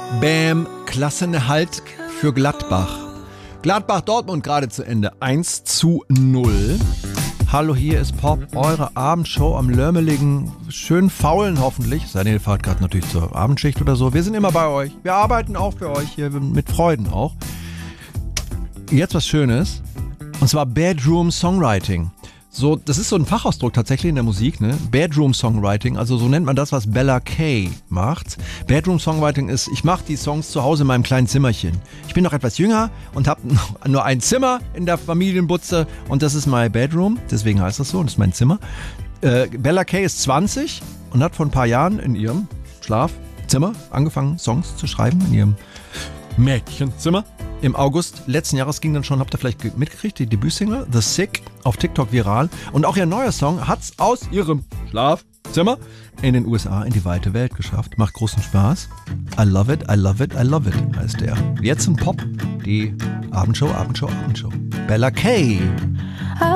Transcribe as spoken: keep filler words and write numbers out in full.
Bam, Klassenerhalt für Gladbach. Gladbach-Dortmund gerade zu Ende. eins zu null. Hallo, hier ist Pop, eure Abendshow am lörmeligen, schön faulen hoffentlich. Seid ihr fahrt gerade natürlich zur Abendschicht oder so. Wir sind immer bei euch. Wir arbeiten auch für euch hier mit Freuden auch. Jetzt was Schönes. Und zwar Bedroom Songwriting. So, das ist so ein Fachausdruck tatsächlich in der Musik, ne? Bedroom Songwriting, also so nennt man das, was Bella Kay macht. Bedroom Songwriting ist, ich mache die Songs zu Hause in meinem kleinen Zimmerchen. Ich bin noch etwas jünger und habe nur ein Zimmer in der Familienbutze und das ist my bedroom, deswegen heißt das so, das ist mein Zimmer. Äh, Bella Kay ist zwanzig und hat vor ein paar Jahren in ihrem Schlafzimmer angefangen, Songs zu schreiben, in ihrem Mädchenzimmer. Im August letzten Jahres ging dann schon, habt ihr vielleicht mitgekriegt, die Debütsingle The Sick auf TikTok viral. Und auch ihr neuer Song hat's aus ihrem Schlafzimmer in den U S A in die weite Welt geschafft. Macht großen Spaß. I love it, I love it, I love it heißt der. Jetzt in Pop, die Abendshow, Abendshow, Abendshow. Bella Kay.